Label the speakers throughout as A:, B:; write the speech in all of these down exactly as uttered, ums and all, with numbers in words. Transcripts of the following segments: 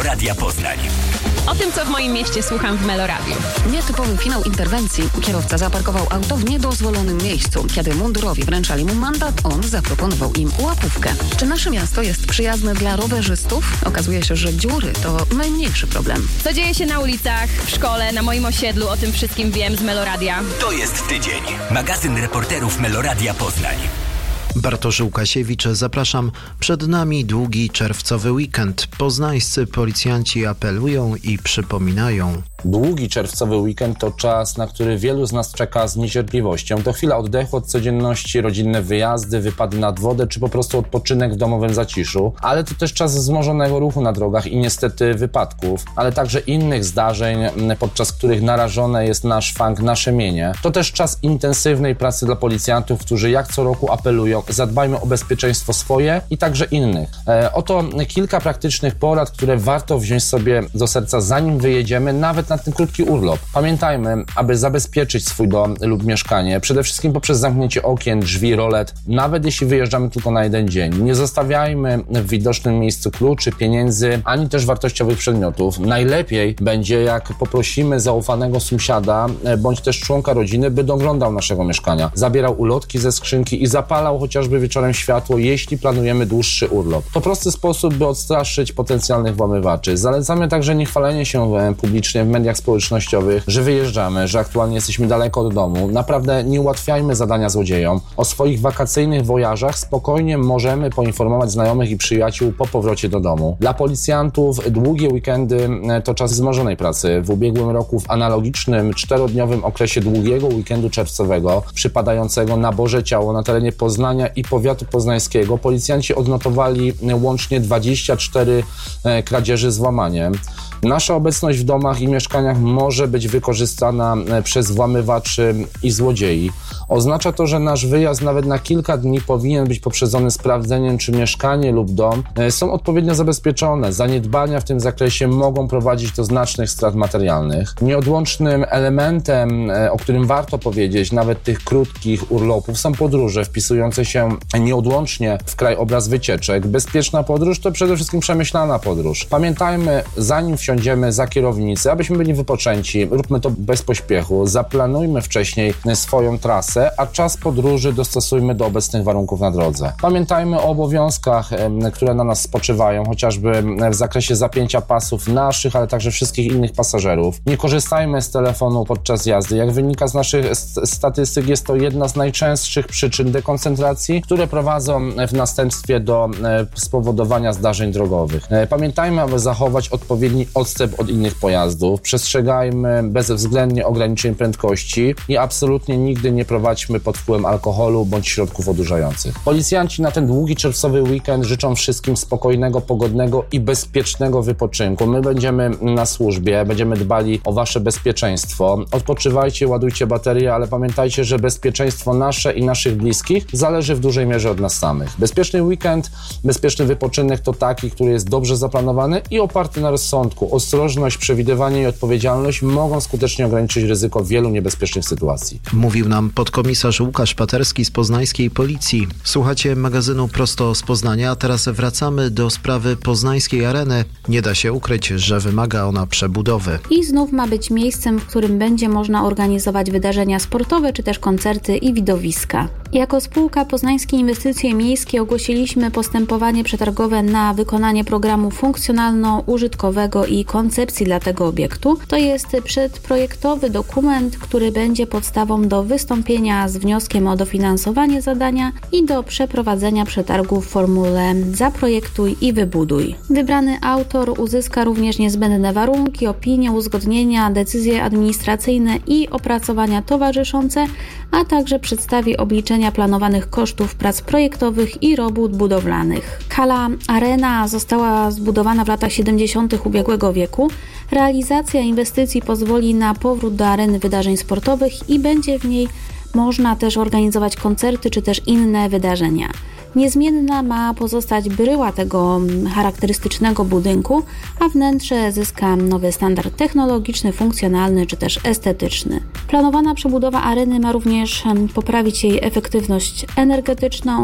A: Meloradia Poznań.
B: O tym, co w moim mieście słucham w Meloradiu.
C: Nietypowy finał interwencji. Kierowca zaparkował auto w niedozwolonym miejscu. Kiedy mundurowi wręczali mu mandat, on zaproponował im łapówkę. Czy nasze miasto jest przyjazne dla rowerzystów? Okazuje się, że dziury to najmniejszy problem.
B: Co dzieje się na ulicach, w szkole, na moim osiedlu, o tym wszystkim wiem z Meloradia.
A: To jest Tydzień. Magazyn reporterów Meloradia Poznań.
D: Bartosz Łukasiewicz, zapraszam. Przed nami długi czerwcowy weekend. Poznańscy policjanci apelują i przypominają.
E: Długi czerwcowy weekend to czas, na który wielu z nas czeka z niecierpliwością. To chwila oddechu od codzienności, rodzinne wyjazdy, wypady nad wodę, czy po prostu odpoczynek w domowym zaciszu. Ale to też czas wzmożonego ruchu na drogach i niestety wypadków, ale także innych zdarzeń, podczas których narażone jest nasz szwank, nasze mienie. To też czas intensywnej pracy dla policjantów, którzy jak co roku apelują: zadbajmy o bezpieczeństwo swoje i także innych. E, oto kilka praktycznych porad, które warto wziąć sobie do serca, zanim wyjedziemy, nawet na ten krótki urlop. Pamiętajmy, aby zabezpieczyć swój dom lub mieszkanie, przede wszystkim poprzez zamknięcie okien, drzwi, rolet, nawet jeśli wyjeżdżamy tylko na jeden dzień. Nie zostawiajmy w widocznym miejscu kluczy, pieniędzy, ani też wartościowych przedmiotów. Najlepiej będzie, jak poprosimy zaufanego sąsiada, bądź też członka rodziny, by doglądał naszego mieszkania. Zabierał ulotki ze skrzynki i zapalał chociażby wieczorem światło, jeśli planujemy dłuższy urlop. To prosty sposób, by odstraszyć potencjalnych włamywaczy. Zalecamy także nie chwalenie się publicznie w mediach społecznościowych, że wyjeżdżamy, że aktualnie jesteśmy daleko od domu. Naprawdę nie ułatwiajmy zadania złodziejom. O swoich wakacyjnych wojażach spokojnie możemy poinformować znajomych i przyjaciół po powrocie do domu. Dla policjantów długie weekendy to czas wzmożonej pracy. W ubiegłym roku w analogicznym czterodniowym okresie długiego weekendu czerwcowego, przypadającego na Boże Ciało na terenie Poznania i powiatu poznańskiego, policjanci odnotowali łącznie dwadzieścia cztery kradzieży z włamaniem. Nasza obecność w domach i mieszkaniach może być wykorzystana przez włamywaczy i złodziei. Oznacza to, że nasz wyjazd nawet na kilka dni powinien być poprzedzony sprawdzeniem, czy mieszkanie lub dom są odpowiednio zabezpieczone. Zaniedbania w tym zakresie mogą prowadzić do znacznych strat materialnych. Nieodłącznym elementem, o którym warto powiedzieć, nawet tych krótkich urlopów, są podróże wpisujące się nieodłącznie w krajobraz wycieczek. Bezpieczna podróż to przede wszystkim przemyślana podróż. Pamiętajmy, zanim wsiądziemy za kierownicę, abyśmy byli wypoczęci, róbmy to bez pośpiechu, zaplanujmy wcześniej swoją trasę, a czas podróży dostosujmy do obecnych warunków na drodze. Pamiętajmy o obowiązkach, które na nas spoczywają, chociażby w zakresie zapięcia pasów naszych, ale także wszystkich innych pasażerów. Nie korzystajmy z telefonu podczas jazdy. Jak wynika z naszych statystyk, jest to jedna z najczęstszych przyczyn dekoncentracji, które prowadzą w następstwie do spowodowania zdarzeń drogowych. Pamiętajmy, aby zachować odpowiedni odstęp od innych pojazdów. Przestrzegajmy bezwzględnie ograniczeń prędkości i absolutnie nigdy nie prowadźmy pod wpływem alkoholu bądź środków odurzających. Policjanci na ten długi czerwcowy weekend życzą wszystkim spokojnego, pogodnego i bezpiecznego wypoczynku. My będziemy na służbie, będziemy dbali o wasze bezpieczeństwo. Odpoczywajcie, ładujcie baterie, ale pamiętajcie, że bezpieczeństwo nasze i naszych bliskich zależy w dużej mierze od nas samych. Bezpieczny weekend, bezpieczny wypoczynek to taki, który jest dobrze zaplanowany i oparty na rozsądku. Ostrożność, przewidywanie i odpowiedzialność mogą skutecznie ograniczyć ryzyko wielu niebezpiecznych sytuacji.
D: Mówił nam podkomisarz Łukasz Paterski z poznańskiej policji. Słuchacie magazynu Prosto z Poznania, a teraz wracamy do sprawy poznańskiej areny. Nie da się ukryć, że wymaga ona przebudowy.
F: I znów ma być miejscem, w którym będzie można organizować wydarzenia sportowe, czy też koncerty i widowiska. Jako spółka Poznańskie Inwestycje Miejskie ogłosiliśmy postępowanie przetargowe na wykonanie programu funkcjonalno-użytkowego i koncepcji dla tego obiektu. To jest przedprojektowy dokument, który będzie podstawą do wystąpienia z wnioskiem o dofinansowanie zadania i do przeprowadzenia przetargu w formule zaprojektuj i wybuduj. Wybrany autor uzyska również niezbędne warunki, opinie, uzgodnienia, decyzje administracyjne i opracowania towarzyszące, a także przedstawi obliczenia planowanych kosztów prac projektowych i robót budowlanych. Hala Arena została zbudowana w latach siedemdziesiątych ubiegłego wieku. Realizacja inwestycji pozwoli na powrót do areny wydarzeń sportowych i będzie w niej można też organizować koncerty czy też inne wydarzenia. Niezmienna ma pozostać bryła tego charakterystycznego budynku, a wnętrze zyska nowy standard technologiczny, funkcjonalny czy też estetyczny. Planowana przebudowa areny ma również poprawić jej efektywność energetyczną,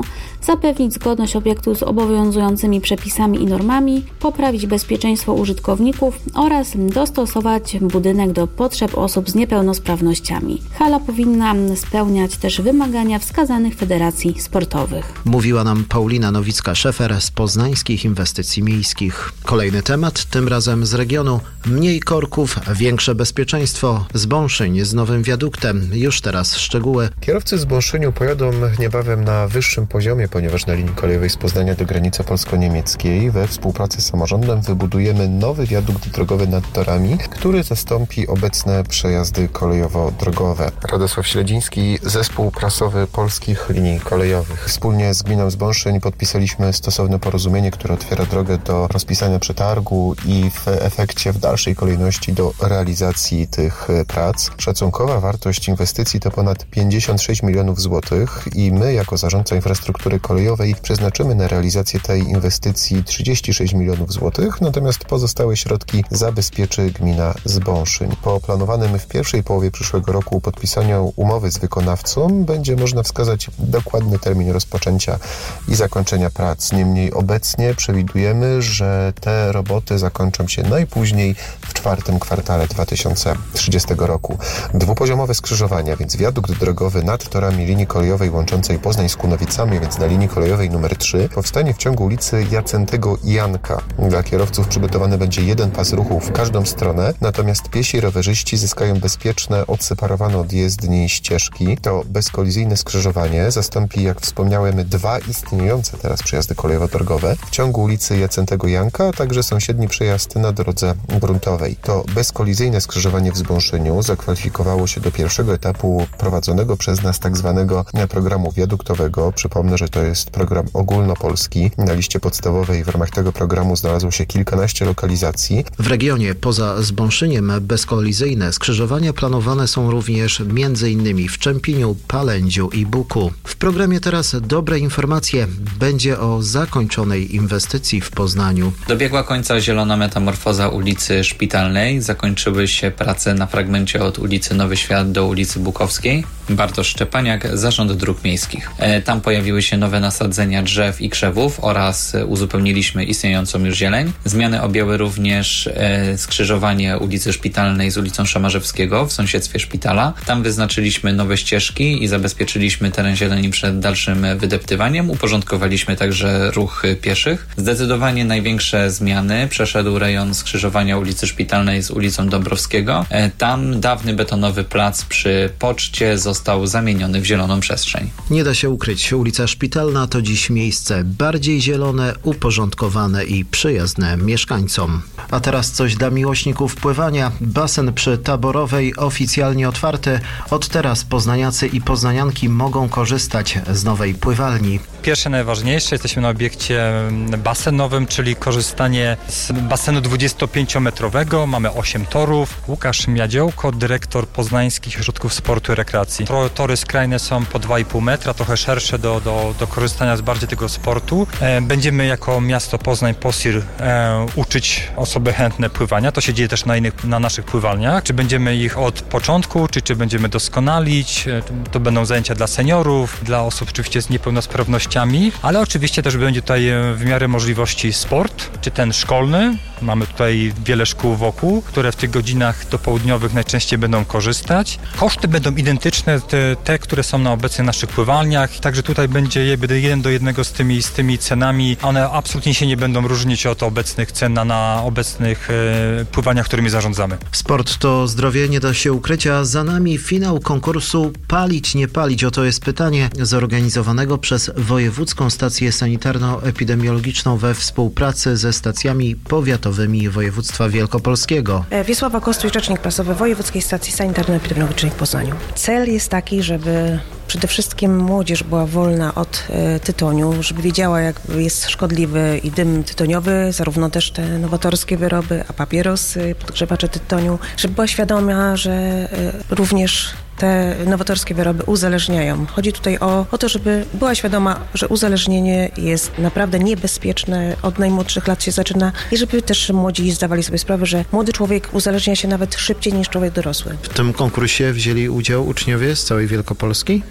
F: zapewnić zgodność obiektu z obowiązującymi przepisami i normami, poprawić bezpieczeństwo użytkowników oraz dostosować budynek do potrzeb osób z niepełnosprawnościami. Hala powinna spełniać też wymagania wskazanych federacji sportowych.
D: Mówiła nam Paulina Nowicka-Szefer z Poznańskich Inwestycji Miejskich. Kolejny temat, tym razem z regionu. Mniej korków, większe bezpieczeństwo. Zbąszyń z nowym wiaduktem. Już teraz szczegóły.
G: Kierowcy z Zbąszyniu pojadą niebawem na wyższym poziomie, ponieważ na linii kolejowej z Poznania do granicy polsko-niemieckiej we współpracy z samorządem wybudujemy nowy wiadukt drogowy nad torami, który zastąpi obecne przejazdy kolejowo-drogowe. Radosław Śledziński, Zespół Prasowy Polskich Linii Kolejowych. Wspólnie z gminą Zbąszyń podpisaliśmy stosowne porozumienie, które otwiera drogę do rozpisania przetargu i w efekcie w dalszej kolejności do realizacji tych prac. Szacunkowa wartość inwestycji to ponad pięćdziesiąt sześć milionów złotych i my jako zarządca infrastruktury kolejowej przeznaczymy na realizację tej inwestycji trzydzieści sześć milionów złotych, natomiast pozostałe środki zabezpieczy gmina Zbąszyń. Po planowanym w pierwszej połowie przyszłego roku podpisaniu umowy z wykonawcą będzie można wskazać dokładny termin rozpoczęcia i zakończenia prac. Niemniej obecnie przewidujemy, że te roboty zakończą się najpóźniej w czwartym kwartale dwa tysiące trzydziestego roku. Dwupoziomowe skrzyżowania, więc wiadukt drogowy nad torami linii kolejowej łączącej Poznań z Kunowicami, więc na linii kolejowej numer trzy, powstanie w ciągu ulicy Jacentego i Janka. Dla kierowców przygotowany będzie jeden pas ruchu w każdą stronę, natomiast piesi i rowerzyści zyskają bezpieczne, odseparowane od jezdni ścieżki. To bezkolizyjne skrzyżowanie zastąpi, jak wspomniałem, dwa istniejące teraz przejazdy kolejowo-drogowe w ciągu ulicy Jacentego Janka, a także sąsiedni przejazd na drodze gruntowej. To bezkolizyjne skrzyżowanie w Zbąszyniu zakwalifikowało się do pierwszego etapu prowadzonego przez nas tak zwanego programu wiaduktowego. Przypomnę, że to jest program ogólnopolski. Na liście podstawowej w ramach tego programu znalazło się kilkanaście lokalizacji.
D: W regionie poza Zbąszyniem bezkolizyjne skrzyżowania planowane są również m.in. w Czempieniu, Palędziu i Buku. W programie teraz dobre informacje. Będzie o zakończonej inwestycji w Poznaniu.
H: Dobiegła końca zielona metamorfoza ulicy Szpitalnej. Zakończyły się prace na fragmencie od ulicy Nowy Świat do ulicy Bukowskiej. Bartosz Szczepaniak, Zarząd Dróg Miejskich. E, tam pojawiły się nowe nasadzenia drzew i krzewów oraz uzupełniliśmy istniejącą już zieleń. Zmiany objęły również e, skrzyżowanie ulicy Szpitalnej z ulicą Szamarzewskiego w sąsiedztwie szpitala. Tam wyznaczyliśmy nowe ścieżki i zabezpieczyliśmy teren zieleni przed dalszym wydeptywaniem. Uporządkowaliśmy także ruch pieszych. Zdecydowanie największe zmiany przeszedł rejon skrzyżowania ulicy Szpitalnej z ulicą Dąbrowskiego. E, tam dawny betonowy plac przy poczcie został zamieniony w zieloną przestrzeń.
D: Nie da się ukryć, ulica Szpitalna to dziś miejsce bardziej zielone, uporządkowane i przyjazne mieszkańcom. A teraz coś dla miłośników pływania. Basen przy Taborowej oficjalnie otwarty. Od teraz poznaniacy i poznanianki mogą korzystać z nowej pływalni.
I: Pierwsze, najważniejsze, jesteśmy na obiekcie basenowym, czyli korzystanie z basenu dwudziestopięciometrowego. Mamy osiem torów. Łukasz Miadziołko, dyrektor Poznańskich Ośrodków Sportu i Rekreacji. Tory skrajne są po dwa i pół metra, trochę szersze do, do, do korzystania z bardziej tego sportu. Będziemy jako miasto Poznań, POSIR, e, uczyć osoby chętne pływania. To się dzieje też na innych, na naszych pływalniach. Czy będziemy ich od początku, czy, czy będziemy doskonalić. To będą zajęcia dla seniorów, dla osób oczywiście z niepełnosprawnościami, ale oczywiście też będzie tutaj w miarę możliwości sport, czy ten szkolny. Mamy tutaj wiele szkół wokół, które w tych godzinach dopołudniowych najczęściej będą korzystać. Koszty będą identyczne, te, te które są na obecnych naszych pływalniach, także tutaj będzie jeden do jednego z tymi, z tymi cenami. One absolutnie się nie będą różnić od obecnych cen na, na obecnych e, pływaniach, którymi zarządzamy.
D: Sport to zdrowie, nie da się ukryć, a za nami finał konkursu Palić, nie palić. Oto jest pytanie zorganizowanego przez Wojewódzką Stację Sanitarno-Epidemiologiczną we współpracy ze stacjami powiatowymi województwa wielkopolskiego.
J: Wiesława Kostuś, rzecznik prasowy Wojewódzkiej Stacji Sanitarno-Epidemiologicznej w Poznaniu. Cel jest taki, żeby przede wszystkim młodzież była wolna od e, tytoniu, żeby wiedziała, jak jest szkodliwy i dym tytoniowy, zarówno też te nowatorskie wyroby, a papierosy, podgrzewacze tytoniu, żeby była świadoma, że e, również te nowatorskie wyroby uzależniają. Chodzi tutaj o, o to, żeby była świadoma, że uzależnienie jest naprawdę niebezpieczne, od najmłodszych lat się zaczyna i żeby też młodzi zdawali sobie sprawę, że młody człowiek uzależnia się nawet szybciej niż człowiek dorosły.
D: W tym konkursie wzięli udział uczniowie z całej Wielkopolski?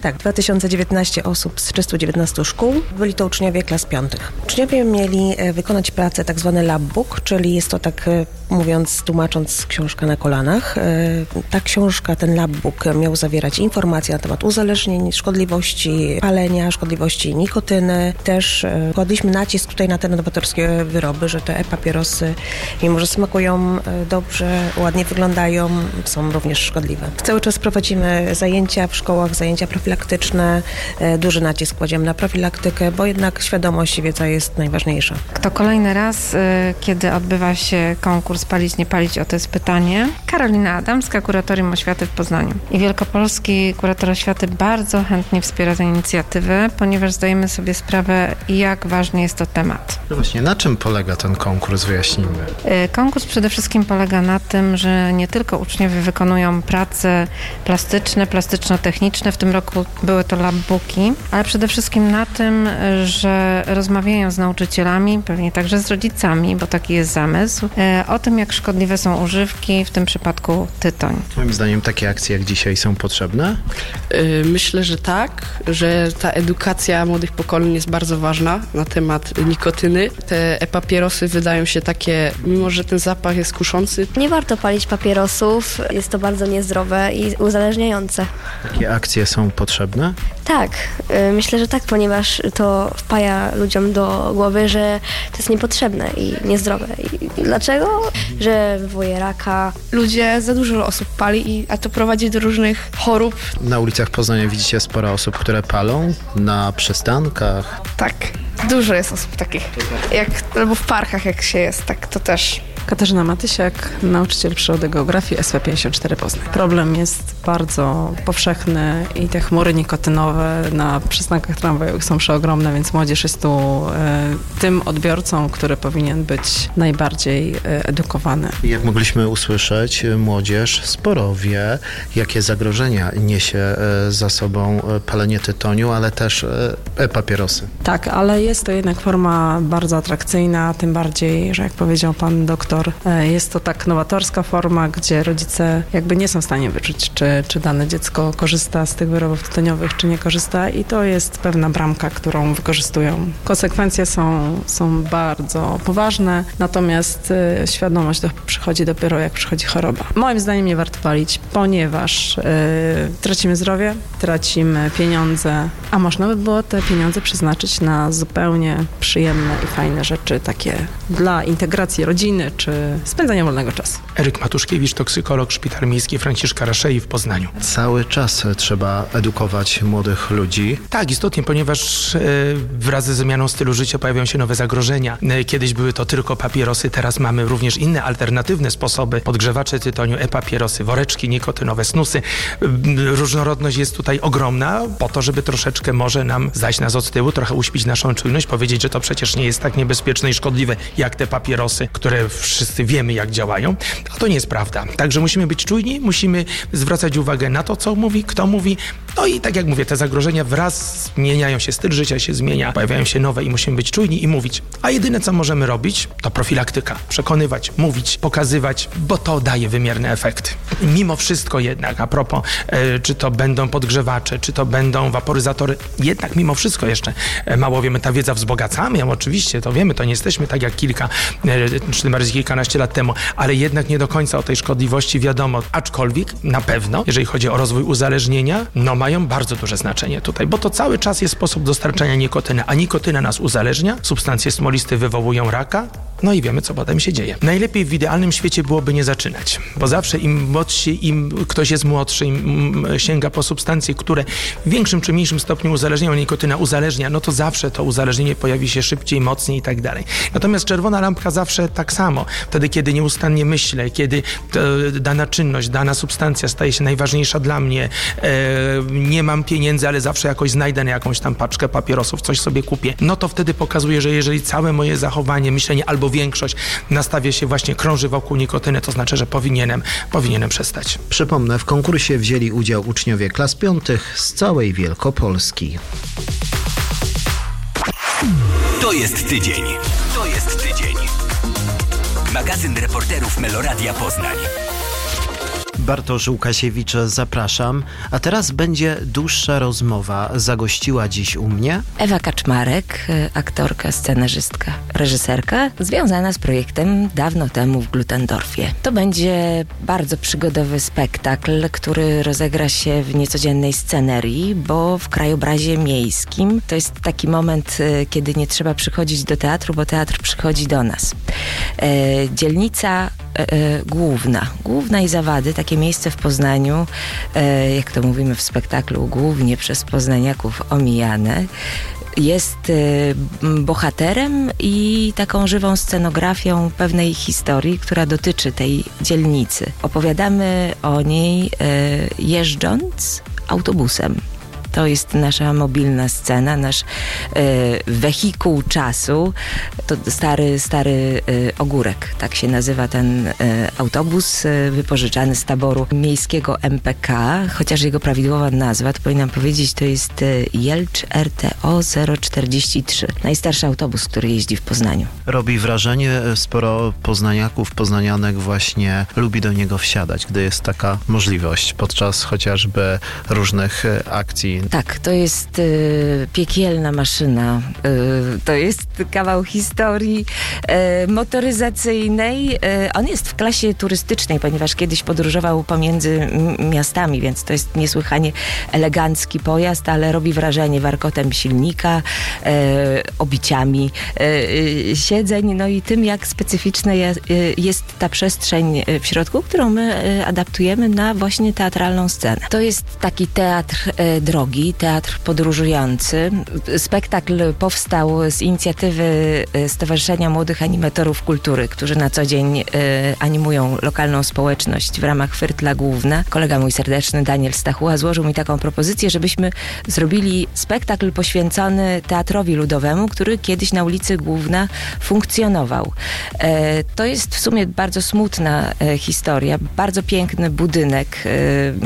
J: Tak, dwa tysiące dziewiętnaście osób z trzystu dziewiętnastu szkół. Byli to uczniowie klas piątych. Uczniowie mieli wykonać pracę tak zwany labbook, czyli jest to tak mówiąc, tłumacząc książka na kolanach. Ta książka, ten labbook miał zawierać informacje na temat uzależnień, szkodliwości palenia, szkodliwości nikotyny. Też kładliśmy nacisk tutaj na te nowatorskie wyroby, że te e-papierosy, mimo że smakują dobrze, ładnie wyglądają, są również szkodliwe. Cały czas prowadzimy zajęcia w szkołach, zajęcia profilaktyczne. Duży nacisk kładziemy na profilaktykę, bo jednak świadomość i wiedza jest najważniejsza.
K: To kolejny raz, kiedy odbywa się konkurs Palić, nie palić, o to jest pytanie. Karolina Adamska, Kuratorium Oświaty w Poznaniu. I Wielkopolski Kurator Oświaty bardzo chętnie wspiera tę inicjatywę, ponieważ zdajemy sobie sprawę, jak ważny jest to temat.
D: No właśnie, na czym polega ten konkurs? Wyjaśnijmy.
K: Konkurs przede wszystkim polega na tym, że nie tylko uczniowie wykonują prace plastyczne, plastyczno-techniczne, w tym roku były to labbooki, ale przede wszystkim na tym, że rozmawiają z nauczycielami, pewnie także z rodzicami, bo taki jest zamysł, o tym, jak szkodliwe są używki, w tym przypadku tytoń.
D: Moim zdaniem takie akcje jak dzisiaj są potrzebne?
L: Myślę, że tak, że ta edukacja młodych pokoleń jest bardzo ważna na temat nikotyny. Te e-papierosy wydają się takie, mimo że ten zapach jest kuszący.
M: Nie warto palić papierosów, jest to bardzo niezdrowe i uzależniające.
D: Takie akcje są potrzebne?
M: Tak, myślę, że tak, ponieważ to wpaja ludziom do głowy, że to jest niepotrzebne i niezdrowe. I dlaczego? Że wywołuje raka.
N: Ludzie, za dużo osób pali, i, a to prowadzi do różnych chorób.
D: Na ulicach Poznania widzicie sporo osób, które palą, na przystankach.
N: Tak, dużo jest osób takich. Jak, albo w parkach jak się jest, tak to też.
O: Katarzyna Matysiak, nauczyciel przyrody geografii S W pięćdziesiąt cztery Poznań. Problem jest bardzo powszechny i te chmury nikotynowe na przystankach tramwajowych są przeogromne, więc młodzież jest tu e, tym odbiorcą, który powinien być najbardziej e, edukowany.
D: Jak mogliśmy usłyszeć, młodzież sporo wie, jakie zagrożenia niesie e, za sobą palenie tytoniu, ale też e-papierosy.
O: Tak, ale jest to jednak forma bardzo atrakcyjna, tym bardziej, że jak powiedział pan doktor, jest to tak nowatorska forma, gdzie rodzice jakby nie są w stanie wyczuć, czy, czy dane dziecko korzysta z tych wyrobów tytoniowych, czy nie korzysta, i to jest pewna bramka, którą wykorzystują. Konsekwencje są, są bardzo poważne, natomiast y, świadomość do, przychodzi dopiero, jak przychodzi choroba. Moim zdaniem nie warto palić, ponieważ y, tracimy zdrowie, tracimy pieniądze, a można by było te pieniądze przeznaczyć na zupełnie przyjemne i fajne rzeczy, takie dla integracji rodziny, czy spędzania wolnego czasu.
P: Eryk Matuszkiewicz, toksykolog, Szpital Miejski Franciszka Raszei w Poznaniu.
D: Cały czas trzeba edukować młodych ludzi.
P: Tak, istotnie, ponieważ e, wraz ze zmianą stylu życia pojawiają się nowe zagrożenia. E, kiedyś były to tylko papierosy, teraz mamy również inne alternatywne sposoby. Podgrzewacze tytoniu, e-papierosy, woreczki nikotynowe, snusy. E, różnorodność jest tutaj ogromna, po to, żeby troszeczkę może nam zajść nas od tyłu, trochę uśpić naszą czujność, powiedzieć, że to przecież nie jest tak niebezpieczne i szkodliwe jak te papierosy, które wszyscy wiemy, jak działają, a to nie jest prawda. Także musimy być czujni, musimy zwracać uwagę na to, co mówi, kto mówi. No i tak jak mówię, te zagrożenia wraz zmieniają się, styl życia się zmienia, pojawiają się nowe i musimy być czujni i mówić. A jedyne, co możemy robić, to profilaktyka. Przekonywać, mówić, pokazywać, bo to daje wymierne efekty. Mimo wszystko jednak, a propos, e, czy to będą podgrzewacze, czy to będą waporyzatory, jednak mimo wszystko jeszcze e, mało wiemy, ta wiedza wzbogacamy ją, oczywiście, to wiemy, to nie jesteśmy tak jak kilka, e, czy tym bardziej kilkanaście lat temu, ale jednak nie do końca o tej szkodliwości wiadomo, aczkolwiek na pewno, jeżeli chodzi o rozwój uzależnienia, no mają bardzo duże znaczenie tutaj, bo to cały czas jest sposób dostarczania nikotyny, a nikotyna nas uzależnia, substancje smoliste wywołują raka, no i wiemy, co potem się dzieje. Najlepiej w idealnym świecie byłoby nie zaczynać, bo zawsze im młodsi, im ktoś jest młodszy, im sięga po substancje, które w większym czy mniejszym stopniu uzależniają, nikotyna uzależnia, no to zawsze to uzależnienie pojawi się szybciej, mocniej i tak dalej. Natomiast czerwona lampka zawsze tak samo. Wtedy, kiedy nieustannie myślę, kiedy dana czynność, dana substancja staje się najważniejsza dla mnie, e, nie mam pieniędzy, ale zawsze jakoś znajdę na jakąś tam paczkę papierosów, coś sobie kupię, no to wtedy pokazuje, że jeżeli całe moje zachowanie, myślenie albo większość nastawia się właśnie, krąży wokół nikotyny, to znaczy, że powinienem, powinienem przestać.
D: Przypomnę, w konkursie wzięli udział uczniowie klas piątych z całej Wielkopolski.
A: To jest tydzień. To jest tydzień. Magazyn reporterów Meloradia Poznań.
D: Bartosz Łukasiewicz, zapraszam. A teraz będzie dłuższa rozmowa. Zagościła dziś u mnie
Q: Ewa Kaczmarek, aktorka, scenarzystka, reżyserka, związana z projektem dawno temu w Glutendorfie. To będzie bardzo przygodowy spektakl, który rozegra się w niecodziennej scenerii, bo w krajobrazie miejskim to jest taki moment, kiedy nie trzeba przychodzić do teatru, bo teatr przychodzi do nas. E, dzielnica e, główna, główna i zawady, takie miejsce w Poznaniu, e, jak to mówimy w spektaklu, głównie przez poznaniaków omijane, jest y, bohaterem i taką żywą scenografią pewnej historii, która dotyczy tej dzielnicy. Opowiadamy o niej y, jeżdżąc autobusem. To jest nasza mobilna scena, nasz e, wehikuł czasu. To stary, stary e, ogórek, tak się nazywa ten e, autobus e, wypożyczany z taboru miejskiego M P K, chociaż jego prawidłowa nazwa, to powinnam powiedzieć, to jest e, Jelcz R T O zero czterdzieści trzy. Najstarszy autobus, który jeździ w Poznaniu.
D: Robi wrażenie, sporo poznaniaków, poznanianek właśnie lubi do niego wsiadać, gdy jest taka możliwość podczas chociażby różnych akcji.
Q: Tak, to jest y, piekielna maszyna. Y, to jest kawał historii y, motoryzacyjnej. Y, on jest w klasie turystycznej, ponieważ kiedyś podróżował pomiędzy m- miastami, więc to jest niesłychanie elegancki pojazd, ale robi wrażenie warkotem silnika, y, obiciami y, siedzeń, no i tym, jak specyficzna jest, y, jest ta przestrzeń w środku, którą my y, adaptujemy na właśnie teatralną scenę. To jest taki teatr y, drogi, teatr podróżujący. Spektakl powstał z inicjatywy Stowarzyszenia Młodych Animatorów Kultury, którzy na co dzień y, animują lokalną społeczność w ramach Fyrtla Główna. Kolega mój serdeczny, Daniel Stachuła, złożył mi taką propozycję, żebyśmy zrobili spektakl poświęcony teatrowi ludowemu, który kiedyś na ulicy Główna funkcjonował. E, to jest w sumie bardzo smutna e, historia. Bardzo piękny budynek, e,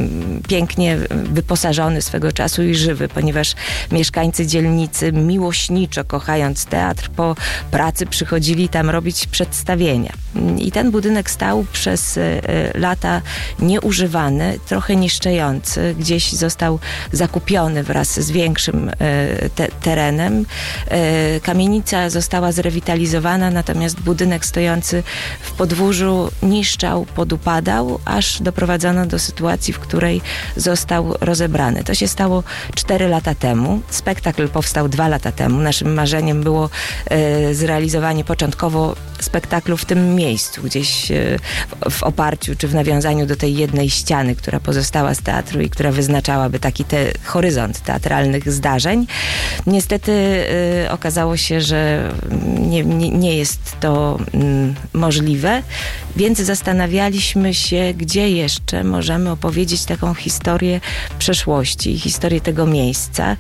Q: pięknie wyposażony swego czasu i żywy, ponieważ mieszkańcy dzielnicy, miłośniczo kochając teatr, po pracy przychodzili tam robić przedstawienia. I ten budynek stał przez y, lata nieużywany, trochę niszczejący. Gdzieś został zakupiony wraz z większym y, te, terenem. Y, kamienica została zrewitalizowana, natomiast budynek stojący w podwórzu niszczał, podupadał, aż doprowadzono do sytuacji, w której został rozebrany. To się stało cztery lata temu. Spektakl powstał dwa lata temu. Naszym marzeniem było e, zrealizowanie początkowo spektaklu w tym miejscu, gdzieś e, w, w oparciu czy w nawiązaniu do tej jednej ściany, która pozostała z teatru i która wyznaczałaby taki te, horyzont teatralnych zdarzeń. Niestety e, okazało się, że nie, nie, nie jest to mm, możliwe, więc zastanawialiśmy się, gdzie jeszcze możemy opowiedzieć taką historię przeszłości, historię tego miejsca.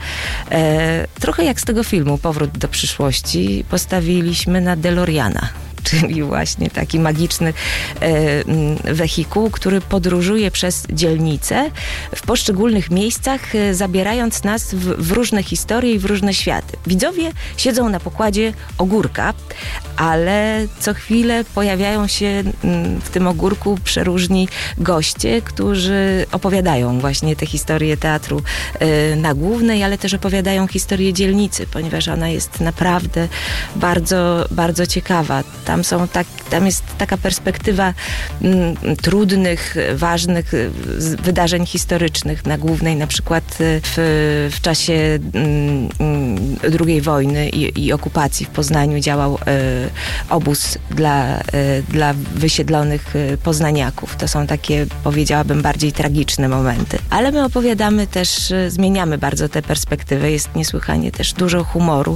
Q: E, trochę jak z tego filmu Powrót do przyszłości postawiliśmy na DeLoreana. Czyli właśnie taki magiczny e, wehikuł, który podróżuje przez dzielnicę w poszczególnych miejscach, e, zabierając nas w, w różne historie i w różne światy. Widzowie siedzą na pokładzie ogórka, ale co chwilę pojawiają się m, w tym ogórku przeróżni goście, którzy opowiadają właśnie te historie teatru e, na Głównej, ale też opowiadają historię dzielnicy, ponieważ ona jest naprawdę bardzo, bardzo ciekawa. Tam, są tak, tam jest taka perspektywa m, trudnych, ważnych wydarzeń historycznych na Głównej, na przykład w, w czasie m, drugiej wojny i, i okupacji w Poznaniu działał e, obóz dla, e, dla wysiedlonych poznaniaków. To są takie, powiedziałabym, bardziej tragiczne momenty. Ale my opowiadamy też, e, zmieniamy bardzo tę perspektywę. Jest niesłychanie też dużo humoru.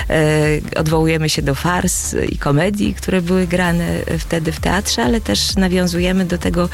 Q: E, odwołujemy się do fars i komedii, które były grane wtedy w teatrze, ale też nawiązujemy do tego,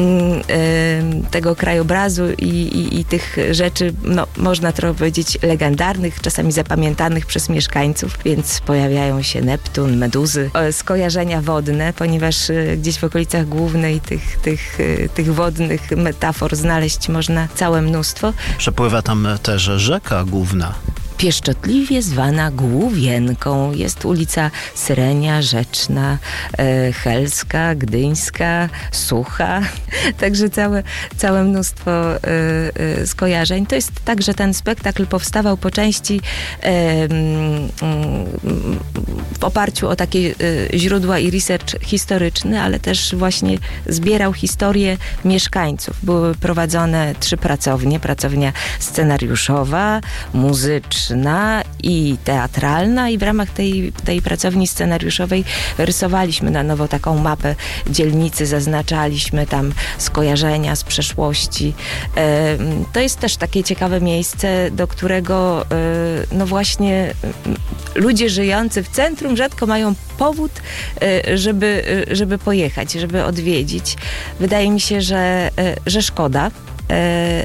Q: tego krajobrazu i, i, i tych rzeczy, no, można trochę powiedzieć, legendarnych, czasami zapamiętanych przez mieszkańców, więc pojawiają się Neptun, meduzy, skojarzenia wodne, ponieważ gdzieś w okolicach Głównej tych, tych, tych wodnych metafor znaleźć można całe mnóstwo.
D: Przepływa tam też rzeka Główna.
Q: pieszczotliwie zwana Główienką. Jest ulica Syrenia, Rzeczna, e, Helska, Gdyńska, Sucha. Także całe, całe mnóstwo e, e, skojarzeń. To jest tak, że ten spektakl powstawał po części e, m, w oparciu o takie e, źródła i research historyczny, ale też właśnie zbierał historię mieszkańców. Były prowadzone trzy pracownie. Pracownia scenariuszowa, muzyczna i teatralna i w ramach tej, tej pracowni scenariuszowej rysowaliśmy na nowo taką mapę dzielnicy, zaznaczaliśmy tam skojarzenia z przeszłości. E, to jest też takie ciekawe miejsce, do którego e, no właśnie ludzie żyjący w centrum rzadko mają powód, e, żeby, żeby pojechać, żeby odwiedzić. Wydaje mi się, że, e, że szkoda. E,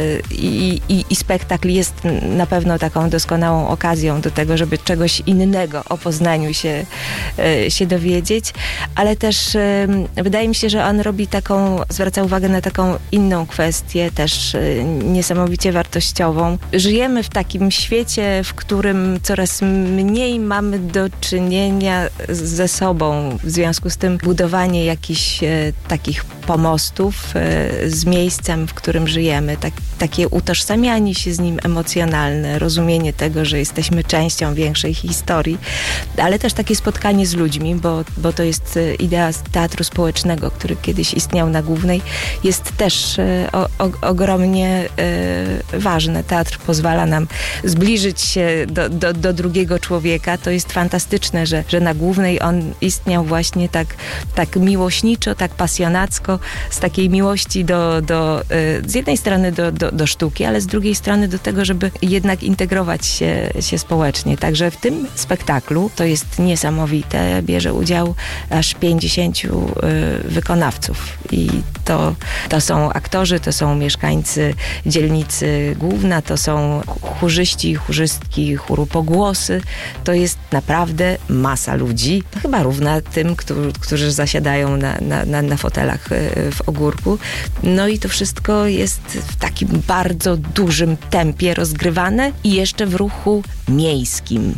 Q: I, i, i spektakl jest na pewno taką doskonałą okazją do tego, żeby czegoś innego o Poznaniu się, się dowiedzieć, ale też wydaje mi się, że on robi taką, zwraca uwagę na taką inną kwestię, też niesamowicie wartościową. Żyjemy w takim świecie, w którym coraz mniej mamy do czynienia ze sobą, w związku z tym budowanie jakichś takich pomostów z miejscem, w którym żyjemy, tak, takie utożsamianie się z nim emocjonalne, rozumienie tego, że jesteśmy częścią większej historii, ale też takie spotkanie z ludźmi, bo, bo to jest idea teatru społecznego, który kiedyś istniał na Głównej, jest też o, o, ogromnie e, ważne. Teatr pozwala nam zbliżyć się do, do, do drugiego człowieka. To jest fantastyczne, że, że na Głównej on istniał właśnie tak, tak miłośniczo, tak pasjonacko, z takiej miłości do, do z jednej strony do, do, do sztuki, ale z drugiej strony do tego, żeby jednak integrować się, się społecznie. Także w tym spektaklu, to jest niesamowite, bierze udział aż pięćdziesięciu y, wykonawców i to, to są aktorzy, to są mieszkańcy dzielnicy Główna, to są chórzyści, chórzystki chóru Pogłosy. To jest naprawdę masa ludzi, chyba równa tym, którzy, którzy zasiadają na, na, na, na fotelach w Ogórku. No i to wszystko jest w takim bardzo dużym tempie rozgrywane i jeszcze w ruchu miejskim.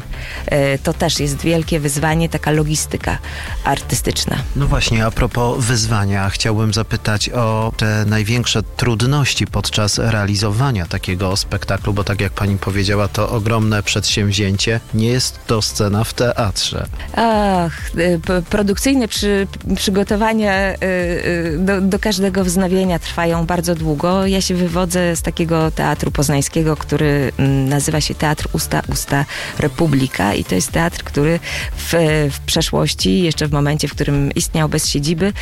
Q: To też jest wielkie wyzwanie, taka logistyka artystyczna.
D: No właśnie, a propos wyzwania, chciałbym zapytać o te największe trudności podczas realizowania takiego spektaklu, bo tak jak pani powiedziała, to ogromne przedsięwzięcie. Nie jest to scena w teatrze.
Q: Ach, produkcyjne przy, przygotowania do, do każdego wznowienia trwają bardzo długo. Ja się wywodzę z takiego teatru poznańskiego, który nazywa się Teatr Usta Usta Republika i to jest teatr, który w, w przeszłości, jeszcze w momencie, w którym istniał bez siedziby,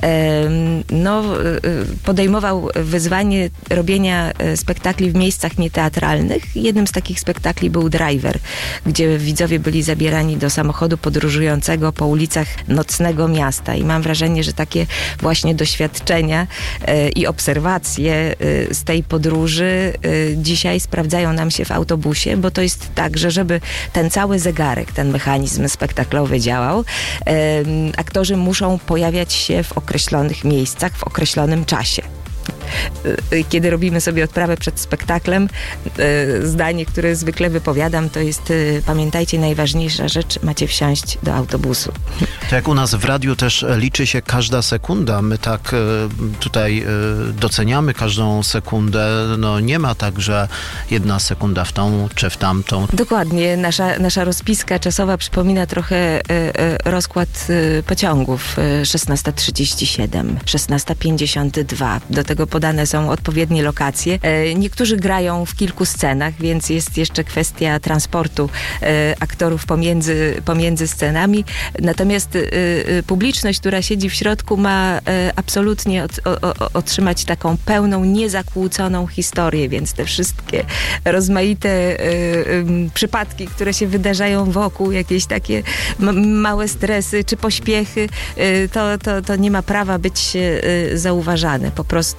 Q: no, podejmował wyzwanie robienia spektakli w miejscach nieteatralnych. Jednym z takich spektakli był Driver, gdzie widzowie byli zabierani do samochodu podróżującego po ulicach nocnego miasta i mam wrażenie, że takie właśnie doświadczenia i obserwacje z tej podróży dzisiaj sprawdzają nam się w autobusie, bo to jest tak, że żeby ten cały zegarek, ten mechanizm spektaklowy działał, aktorzy muszą pojawiać się w określonych miejscach, w określonym czasie. Kiedy robimy sobie odprawę przed spektaklem, zdanie, które zwykle wypowiadam, to jest: pamiętajcie, najważniejsza rzecz, macie wsiąść do autobusu.
D: To jak u nas w radiu też liczy się każda sekunda. My tak tutaj doceniamy każdą sekundę. No nie ma tak, że jedna sekunda w tą czy w tamtą.
Q: Dokładnie. Nasza, nasza rozpiska czasowa przypomina trochę rozkład pociągów. szesnasta trzydzieści siedem, szesnasta pięćdziesiąt dwa. Do tego podane są odpowiednie lokacje. Niektórzy grają w kilku scenach, więc jest jeszcze kwestia transportu aktorów pomiędzy, pomiędzy scenami. Natomiast publiczność, która siedzi w środku, ma absolutnie od, o, otrzymać taką pełną, niezakłóconą historię, więc te wszystkie rozmaite przypadki, które się wydarzają wokół, jakieś takie małe stresy czy pośpiechy, to, to, to nie ma prawa być zauważane. Po prostu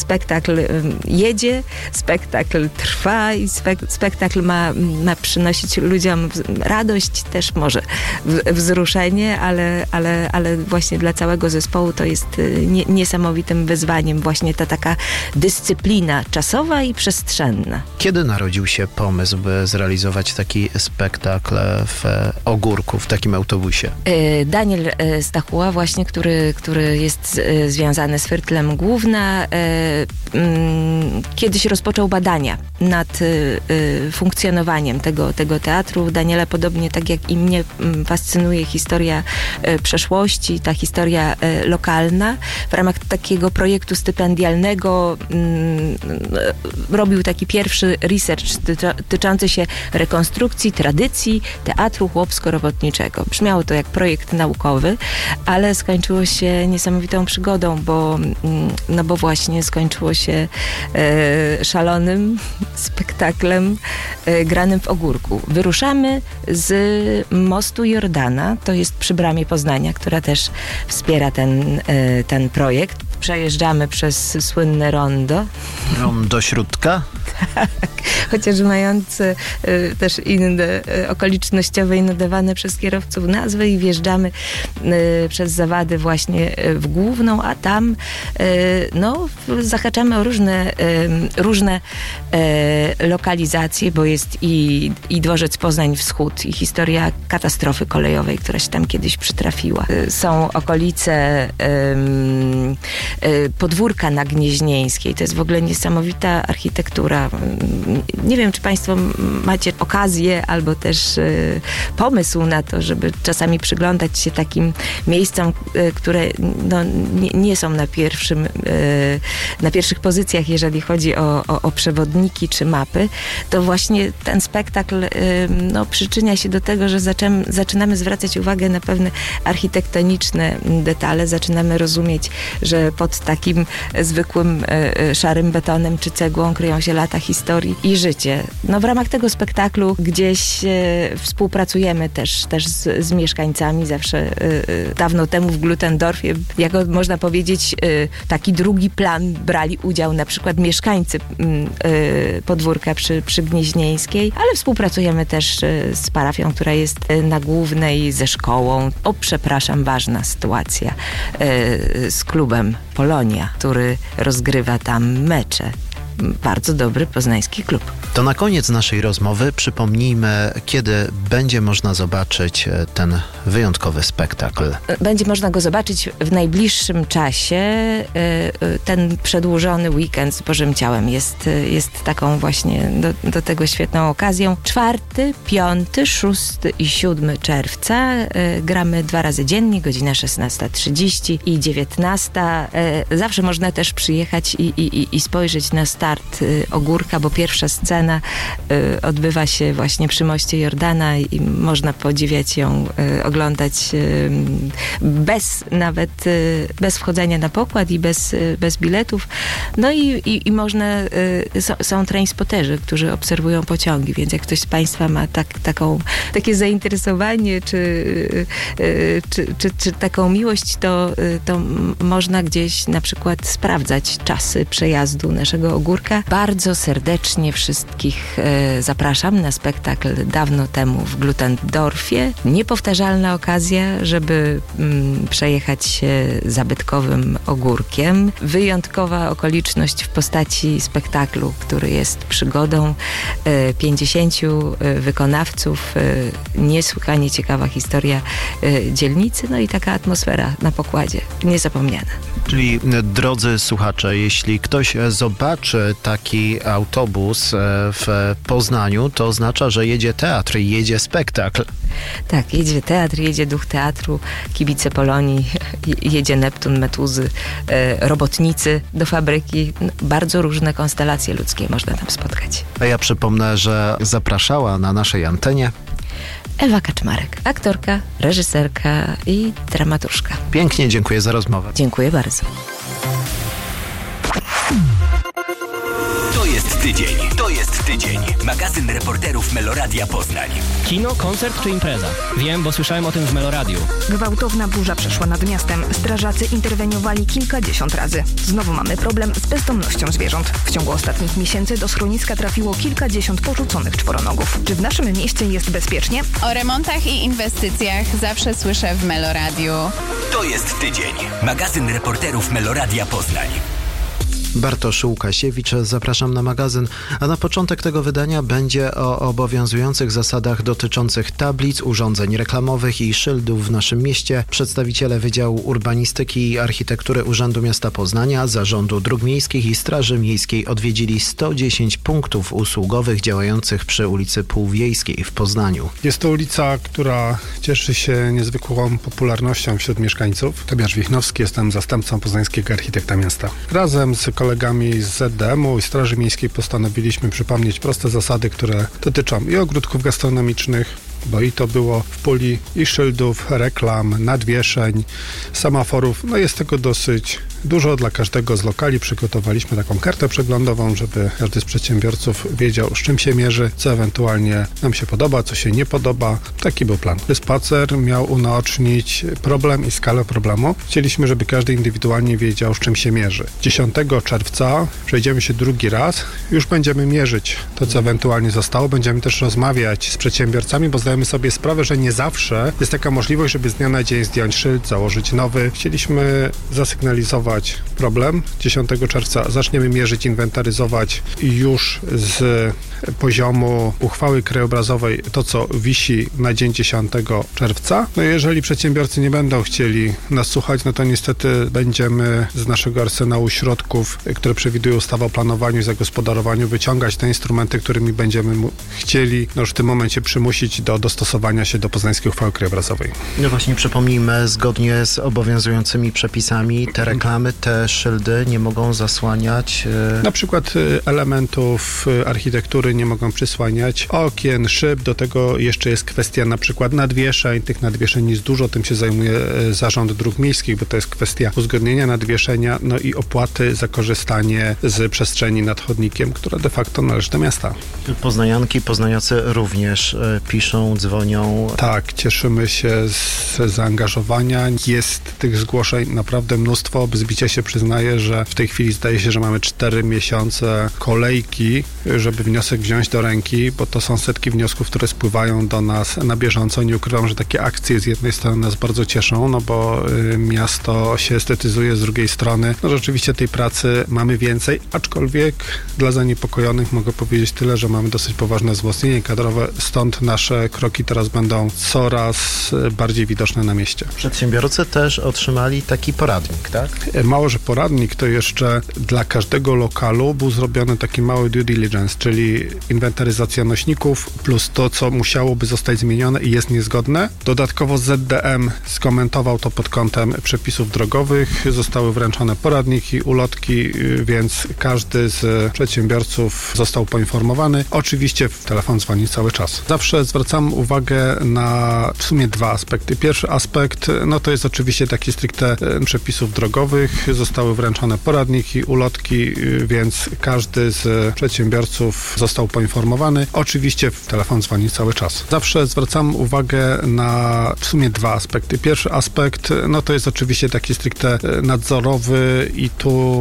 Q: spektakl jedzie, spektakl trwa i spek- spektakl ma, ma przynosić ludziom radość, też może wzruszenie, ale, ale, ale właśnie dla całego zespołu to jest nie, niesamowitym wyzwaniem właśnie ta taka dyscyplina czasowa i przestrzenna.
D: Kiedy narodził się pomysł, by zrealizować taki spektakl w Ogórku, w takim autobusie?
Q: Daniel Stachuła właśnie, który, który jest związany z Firtlem Główna, kiedyś rozpoczął badania nad funkcjonowaniem tego, tego teatru. Daniela, podobnie tak jak i mnie, fascynuje historia przeszłości, ta historia lokalna. W ramach takiego projektu stypendialnego robił taki pierwszy research tyczący się rekonstrukcji tradycji teatru chłopsko-robotniczego. Brzmiało to jak projekt naukowy, ale skończyło się niesamowitą przygodą, bo, no bo właśnie skończyło się e, szalonym spektaklem e, granym w Ogórku. Wyruszamy z mostu Jordana, to jest przy bramie Poznania, która też wspiera ten, e, ten projekt. Przejeżdżamy przez słynne rondo.
D: Rondo Śródka?
Q: Tak, chociaż mające y, też inne y, okolicznościowe i nadawane przez kierowców nazwy i wjeżdżamy y, przez zawady właśnie y, w Główną, a tam y, no, zahaczamy o różne, y, różne y, lokalizacje, bo jest i, i dworzec Poznań Wschód i historia katastrofy kolejowej, która się tam kiedyś przytrafiła. Y, są okolice y, Podwórka na Gnieźnieńskiej. To jest w ogóle niesamowita architektura. Nie wiem, czy państwo macie okazję albo też y, pomysł na to, żeby czasami przyglądać się takim miejscom, y, które no, nie, nie są na pierwszym, y, na pierwszych pozycjach, jeżeli chodzi o, o, o przewodniki czy mapy. To właśnie ten spektakl y, no, przyczynia się do tego, że zaczem, zaczynamy zwracać uwagę na pewne architektoniczne detale. Zaczynamy rozumieć, że pod takim zwykłym y, szarym betonem czy cegłą kryją się lata historii i życie. No w ramach tego spektaklu gdzieś y, współpracujemy też, też z, z mieszkańcami. Zawsze y, y, dawno temu w Glutendorfie, jako można powiedzieć, y, taki drugi plan brali udział na przykład mieszkańcy y, Podwórka przy, przy Gnieźnieńskiej, ale współpracujemy też y, z parafią, która jest y, na Głównej, ze szkołą. O, przepraszam, ważna sytuacja y, z klubem Polonia, który rozgrywa tam mecze. Bardzo dobry poznański klub.
D: To na koniec naszej rozmowy przypomnijmy, kiedy będzie można zobaczyć ten wyjątkowy spektakl.
Q: Będzie można go zobaczyć w najbliższym czasie. Ten przedłużony weekend z Bożym Ciałem jest, jest taką właśnie do, do tego świetną okazją. Czwarty, piąty, szósty i siódmy czerwca gramy dwa razy dziennie, godzina szesnasta trzydzieści i dziewiętnasta. Zawsze można też przyjechać i, i, i spojrzeć na start Ogórka, bo pierwsza scena y, odbywa się właśnie przy moście Jordana i można podziwiać ją, y, oglądać y, bez nawet, y, bez wchodzenia na pokład i bez, y, bez biletów. No i, i, i można, y, są, są trainspoterzy, którzy obserwują pociągi, więc jak ktoś z państwa ma tak, taką, takie zainteresowanie czy, y, czy, czy, czy taką miłość, to, y, to można gdzieś na przykład sprawdzać czasy przejazdu naszego Ogórka. Bardzo serdecznie wszystkich e, zapraszam na spektakl dawno temu w Glutendorfie. Niepowtarzalna okazja, żeby mm, przejechać się zabytkowym Ogórkiem. Wyjątkowa okoliczność w postaci spektaklu, który jest przygodą e, pięćdziesięciu e, wykonawców. E, niesłychanie ciekawa historia e, dzielnicy, no i taka atmosfera na pokładzie. Niezapomniana.
D: Czyli drodzy słuchacze, jeśli ktoś zobaczy taki autobus w Poznaniu, to oznacza, że jedzie teatr, jedzie spektakl.
Q: Tak, jedzie teatr, jedzie duch teatru, kibice Polonii, jedzie Neptun, Metuzy, robotnicy do fabryki. Bardzo różne konstelacje ludzkie można tam spotkać.
D: A ja przypomnę, że zapraszała na naszej antenie
Q: Ewa Kaczmarek, aktorka, reżyserka i dramaturżka.
D: Pięknie dziękuję za rozmowę.
Q: Dziękuję bardzo.
A: To jest tydzień. To jest tydzień. Magazyn reporterów Meloradia Poznań.
R: Kino, koncert czy impreza? Wiem, bo słyszałem o tym w Meloradiu.
S: Gwałtowna burza przeszła nad miastem. Strażacy interweniowali kilkadziesiąt razy. Znowu mamy problem z bezdomnością zwierząt. W ciągu ostatnich miesięcy do schroniska trafiło kilkadziesiąt porzuconych czworonogów. Czy w naszym mieście jest bezpiecznie?
T: O remontach i inwestycjach zawsze słyszę w Meloradiu.
A: To jest tydzień. Magazyn reporterów Meloradia Poznań.
D: Bartosz Łukasiewicz, zapraszam na magazyn, a na początek tego wydania będzie o obowiązujących zasadach dotyczących tablic, urządzeń reklamowych i szyldów w naszym mieście. Przedstawiciele Wydziału Urbanistyki i Architektury Urzędu Miasta Poznania, Zarządu Dróg Miejskich i Straży Miejskiej odwiedzili sto dziesięć punktów usługowych działających przy ulicy Półwiejskiej w Poznaniu.
U: Jest to ulica, która cieszy się niezwykłą popularnością wśród mieszkańców. Tobiasz Wichnowski, jestem zastępcą poznańskiego architekta miasta. Razem z kolegami z Z D M u i Straży Miejskiej postanowiliśmy przypomnieć proste zasady, które dotyczą i ogródków gastronomicznych, bo i to było w puli i szyldów, reklam, nadwieszeń, semaforów. No jest tego dosyć dużo dla każdego z lokali. Przygotowaliśmy taką kartę przeglądową, żeby każdy z przedsiębiorców wiedział, z czym się mierzy, co ewentualnie nam się podoba, co się nie podoba. Taki był plan. Spacer miał unaocznić problem i skalę problemu. Chcieliśmy, żeby każdy indywidualnie wiedział, z czym się mierzy. dziesiątego czerwca przejdziemy się drugi raz. Już będziemy mierzyć to, co ewentualnie zostało. Będziemy też rozmawiać z przedsiębiorcami, bo zdajemy sobie sprawę, że nie zawsze jest taka możliwość, żeby z dnia na dzień zdjąć szyld, założyć nowy. Chcieliśmy zasygnalizować problem. dziesiątego czerwca zaczniemy mierzyć, inwentaryzować już z poziomu uchwały krajobrazowej to, co wisi na dzień dziesiątego czerwca. No jeżeli przedsiębiorcy nie będą chcieli nas słuchać, no to niestety będziemy z naszego arsenału środków, które przewiduje ustawa o planowaniu i zagospodarowaniu, wyciągać te instrumenty, którymi będziemy chcieli no już w tym momencie przymusić do dostosowania się do poznańskiej uchwały krajobrazowej.
D: No właśnie, przypomnijmy, zgodnie z obowiązującymi przepisami te reklamy, te szyldy nie mogą zasłaniać... Yy...
U: Na przykład elementów architektury nie mogą przysłaniać okien, szyb, do tego jeszcze jest kwestia na przykład nadwieszeń. Tych nadwieszeń jest dużo, tym się zajmuje Zarząd Dróg Miejskich, bo to jest kwestia uzgodnienia nadwieszenia, no i opłaty za korzystanie z przestrzeni nad chodnikiem, która de facto należy do miasta.
D: Poznanianki, poznaniacy również piszą, dzwonią.
U: Tak, cieszymy się z zaangażowania. Jest tych zgłoszeń naprawdę mnóstwo. Bez bicia się przyznaję, że w tej chwili zdaje się, że mamy cztery miesiące kolejki, żeby wniosek wziąć do ręki, bo to są setki wniosków, które spływają do nas na bieżąco. Nie ukrywam, że takie akcje z jednej strony nas bardzo cieszą, no bo y, miasto się estetyzuje, z drugiej strony no rzeczywiście tej pracy mamy więcej, aczkolwiek dla zaniepokojonych mogę powiedzieć tyle, że mamy dosyć poważne wzmocnienie kadrowe, stąd nasze kroki teraz będą coraz bardziej widoczne na mieście.
D: Przedsiębiorcy też otrzymali taki poradnik, tak?
U: Mało, że poradnik, to jeszcze dla każdego lokalu był zrobiony taki mały due diligence, czyli inwentaryzacja nośników plus to, co musiałoby zostać zmienione i jest niezgodne. Dodatkowo Z D M skomentował to pod kątem przepisów drogowych. Zostały wręczone poradniki, ulotki, więc każdy z przedsiębiorców został poinformowany. Oczywiście telefon dzwoni cały czas. Zawsze zwracam uwagę na w sumie dwa aspekty. Pierwszy aspekt, no to jest oczywiście taki stricte przepisów drogowych. Zostały wręczone poradniki, ulotki, więc każdy z przedsiębiorców został poinformowany. Oczywiście telefon dzwoni cały czas. Zawsze zwracam uwagę na w sumie dwa aspekty. Pierwszy aspekt, no to jest oczywiście taki stricte nadzorowy i tu